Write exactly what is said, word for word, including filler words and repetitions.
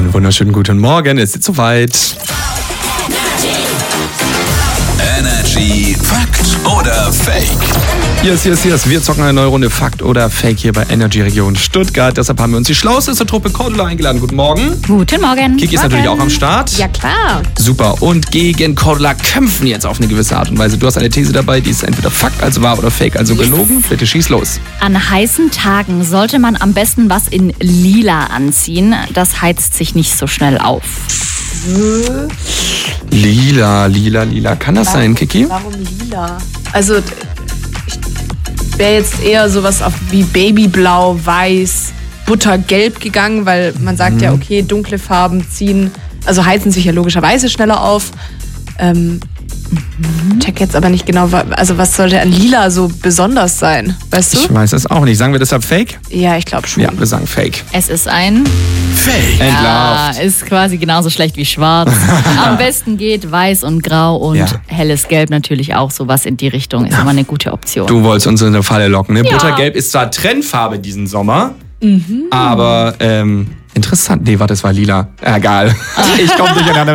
Einen wunderschönen guten Morgen, es ist soweit. Energy Fakt oder Fake? Yes, yes, yes. Wir zocken eine neue Runde Fakt oder Fake hier bei Energy Region Stuttgart. Deshalb haben wir uns die schlauste Truppe Cordula eingeladen. Guten Morgen. Guten Morgen. Kiki ist Morgen. natürlich auch am Start. Ja, klar. Super. Und gegen Cordula kämpfen jetzt auf eine gewisse Art und Weise. Du hast eine These dabei, die ist entweder Fakt, also wahr, oder Fake, also Yes. gelogen. Bitte schieß los. An heißen Tagen sollte man am besten was in lila anziehen. Das heizt sich nicht so schnell auf. Lila, lila, lila. Kann das sein, Kiki? Warum lila? Also ich wäre jetzt eher sowas auf wie Babyblau, Weiß, Buttergelb gegangen, weil man sagt mhm. ja, okay, dunkle Farben ziehen, also heizen sich ja logischerweise schneller auf. Ähm, mhm. Check jetzt aber nicht genau, also was sollte an lila so besonders sein, weißt du? Ich weiß es auch nicht. Sagen wir deshalb Fake? Ja, ich glaube schon. Ja, wir sagen Fake. Es ist ein... Fake. Ja, Entlarvt. ist quasi genauso schlecht wie schwarz. Am besten geht weiß und grau und Ja. helles Gelb natürlich auch. Sowas in die Richtung ist immer eine gute Option. Du wolltest uns in eine Falle locken, ne? Ja. Buttergelb ist zwar Trendfarbe diesen Sommer, mhm. aber ähm, interessant. Nee, warte, es war lila. Egal. Ich komme durcheinander.